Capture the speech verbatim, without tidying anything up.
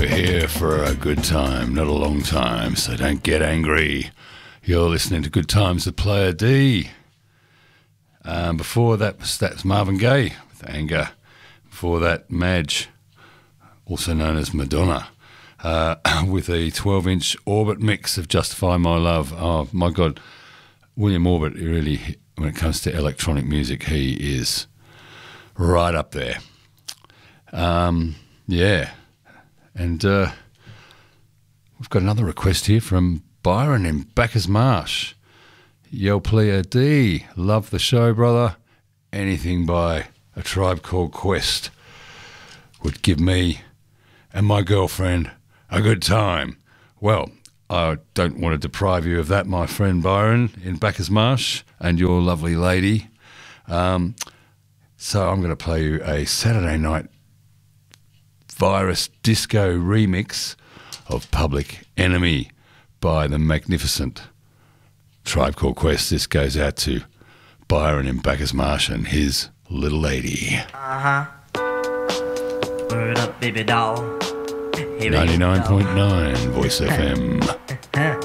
We're here for a good time, not a long time, so don't get angry. You're listening to Good Times with Player D. Um, before that, that's Marvin Gaye with Anger. Before that, Madge, also known as Madonna, uh, with a twelve-inch Orbit mix of Justify My Love. Oh, my God. William Orbit, really, when it comes to electronic music, he is right up there. Um, yeah. And uh, we've got another request here from Byron in Bacchus Marsh. Yo, Player D, love the show, brother. Anything by A Tribe Called Quest would give me and my girlfriend a good time. Well, I don't want to deprive you of that, my friend Byron in Bacchus Marsh, and your lovely lady. Um, so I'm going to play you a Saturday Night Virus Disco remix of Public Enemy by the magnificent Tribe Called Quest. This goes out to Byron in Bacchus Marsh and his little lady. Uh-huh. Word up, baby doll. ninety-nine point nine Voice F M.